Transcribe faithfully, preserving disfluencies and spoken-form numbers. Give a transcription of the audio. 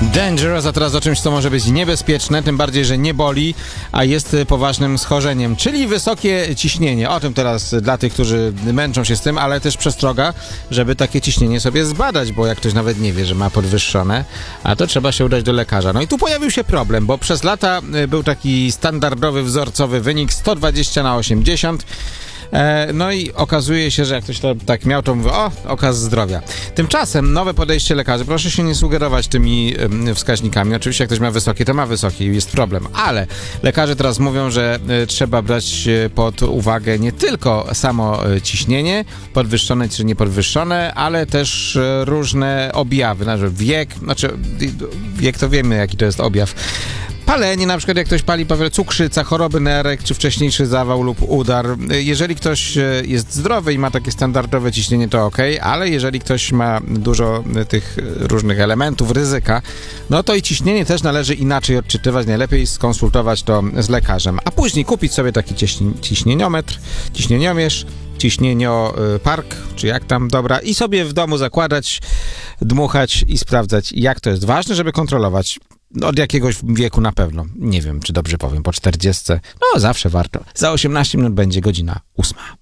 Dangerous, a teraz o czymś, co może być niebezpieczne, tym bardziej, że nie boli, a jest poważnym schorzeniem, czyli wysokie ciśnienie. O tym teraz dla tych, którzy męczą się z tym, ale też przestroga, żeby takie ciśnienie sobie zbadać, bo jak ktoś nawet nie wie, że ma podwyższone, a to trzeba się udać do lekarza. No i tu pojawił się problem, bo przez lata był taki standardowy, wzorcowy wynik sto dwadzieścia na osiemdziesiąt. No i okazuje się, że jak ktoś to tak miał, to mówi, o, okaz zdrowia. Tymczasem nowe podejście lekarzy, proszę się nie sugerować tymi wskaźnikami. Oczywiście jak ktoś ma wysokie, to ma wysokie i jest problem. Ale lekarze teraz mówią, że trzeba brać pod uwagę nie tylko samo ciśnienie, podwyższone czy niepodwyższone, ale też różne objawy, na przykład wiek, znaczy wiek to wiemy, jaki to jest objaw. Palenie, na przykład jak ktoś pali, powiedzmy, cukrzyca, choroby nerek, czy wcześniejszy zawał lub udar. Jeżeli ktoś jest zdrowy i ma takie standardowe ciśnienie, to ok, ale jeżeli ktoś ma dużo tych różnych elementów, ryzyka, no to i ciśnienie też należy inaczej odczytywać, najlepiej skonsultować to z lekarzem, a później kupić sobie taki ciśni- ciśnieniometr, ciśnieniomierz, ciśnieniopark, czy jak tam, dobra, i sobie w domu zakładać, dmuchać i sprawdzać, jak to jest. Ważne, żeby kontrolować. Od jakiegoś wieku na pewno. Nie wiem, czy dobrze powiem, po czterdziestce. No, zawsze warto. Za osiemnaście minut będzie godzina ósma.